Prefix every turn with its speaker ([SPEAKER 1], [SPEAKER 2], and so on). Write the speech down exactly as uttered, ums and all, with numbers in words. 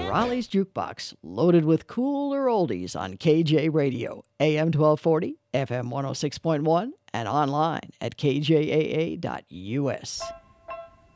[SPEAKER 1] Raleigh's Jukebox, loaded with cooler oldies on K J Radio, A M twelve forty, F M one oh six point one, and online at K J A A dot U S.